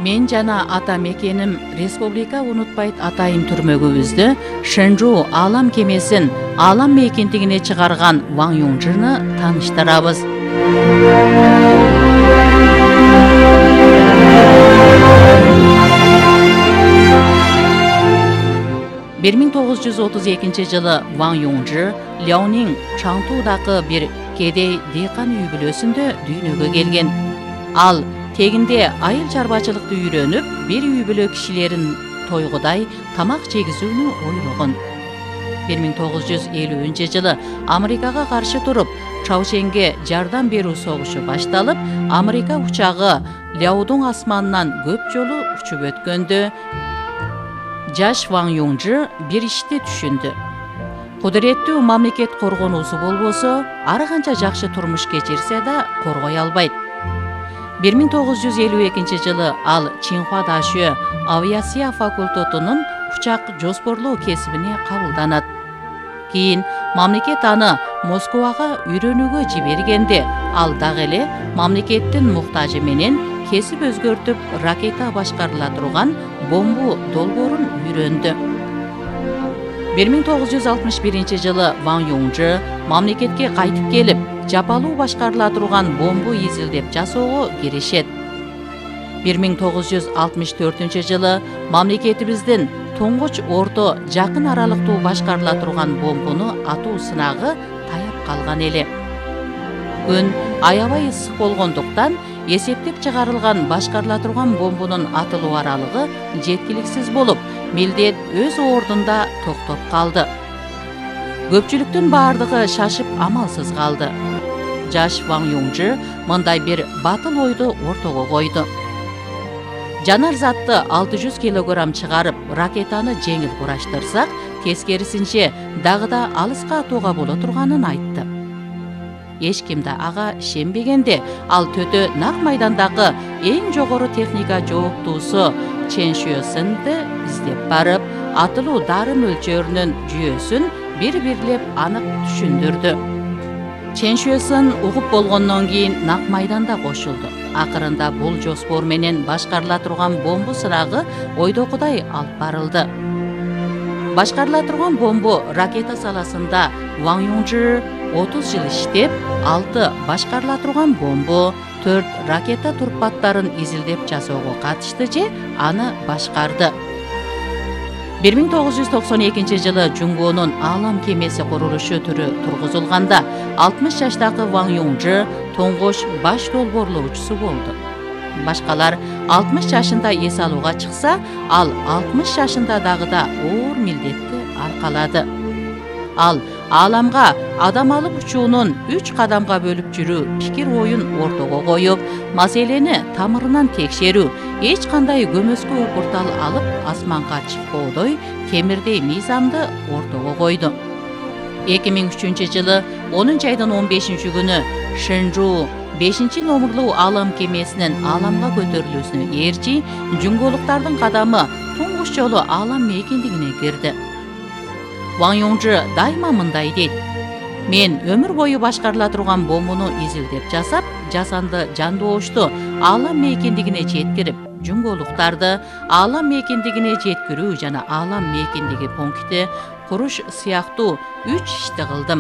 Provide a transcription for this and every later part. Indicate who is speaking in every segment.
Speaker 1: Мен жана ата мекеним республика унутпайт атайын түрмөгүбүздө Шэнжу аалам кемесин аалам мейкиндигине чыгарган Ван Юңжыны тааныштырабыз. 1932 жылы Ван Юңжы Ляонин Чаңтуудагы бир кедей дыйкан үй бүлөсүндө дүйнөгө келген. Ал тегинде айыл чарбачылыкты үйрөнүп, бир үй бүлө кишилерин тойгудай тамак жегизүүнү ойлогон. 1950 жылы Америкага каршы туруп, Чаученге жардам берүү согушу башталып, Америка учагы Ляодун асманынан көп жолу учуп өткөндө, жаш Ван Юңжы бир ишти түшүндү. Кудуреттүү мамлекет коргонуусу болбосо, ар канча жакшы турмуш кечирсе да коргой албайт. 1952 жылы ал Чинхуа Дашө авиация факультетунун учак жоспорлоо кесибине кабылданат. Кийин мамлекет аны Москвага үйрөнүүгө жибергенде, ал дагы эле мамлекеттин муктажы менен кесип өзгөртүп ракета башкарыла турган бомбу долбоорун үйрөндү. 1961 жылы Ван Юңжы мамлекетке кайтып келип, жапалуу башкарыла турган бомбу изилдеп жасоого киришет. 1964 жылы мамлекетибиздин туңгуч орто жакын аралыктуу башкарыла турган бомбуну атуу сынагы таяп калган эле. Күн аябай ысык болгондуктан эсептеп чыгарылган башкарыла турган бомбунун атылуу аралыгы жеткиликсиз болуп, милдет өз ордунда токтоп калды. Көпчүлүктүн баардыгы шашып амалсыз калды. Жаш Ван Юңжы мындай бир батыл ойду ортого койду. Жанар затты 600 килограмм чыгарып, ракетаны жеңил кураштырсак, тескерисинче дагы да алыска атууга боло турганын айтты. Эч ким да ага ишенбегенде, ал төтө нак майдандагы эң жогору техника жооптуусу Чен Шуэсинди издеп барып, атылуу дары мөлчөрүнүн жүйөсүн бир-бирлеп анык түшүндүрдү. Чен Шуэсин угуп болгондон кийин нак майданда кошулду. Акырында бул жоспор менен башкарыла турган бомбу сырагы ойдогудай алып барылды. Башкарыла турган бомбу ракета саласында Ван Юңжы 30 жыл иштеп, 6 башкарыла турган бомбу, 4 ракета турпаттарын изилдеп жасоого катышты же аны башкарды. 1992 жылы Жунгонун аалам кемеси курулушу түрү тургузулганда, 60 жаштагы Ван Юңжы тоңгош баш долбоорлоочусу болду. Башкалар 60 жашында эс алууга чыкса, ал 60 жашында дагы да оор милдетти аркалады. Ал ааламга адам алып учуунун 3 кадамга бөлүп жүрүү пикир оюн ортого коюп, маселени тамырынан текшерүү, эч кандай көмөскө упуртал алып асманга чыкпоодой темирдей мыйзамды ортого койду. 2003 жылы 10 айдын 15 күнү Шэнжу 5 номерлуу аалам кемесинин ааламга көтөрүлүүсүнө ээрчи жуңголуктардын кадамы туңгуч жолу аалам мейкиндигине кирди. Ван Юңжы дайыма мындай дейт: "Мен өмүр бою башкарыла турган бомбуну изилдеп жасап, жасанды жандоошту аалам мейкиндигине жеткирип, жуңголуктарды аалам мейкиндигине жеткирүү жана аалам мейкиндиги пункти куруш сыяктуу 3 ишти кылдым."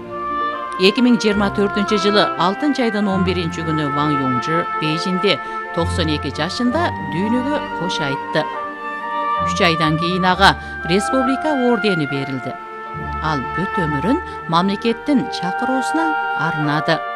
Speaker 1: 2024 жылы 6 айдын 11 күнү Ван Юңжы Бейжинде 92 жашында дүйнөгө кош айтты. 3 айдан кийин ага республика ордени берилди. Ал бүт өмүрүн мамлекеттин чакыруусуна арнады.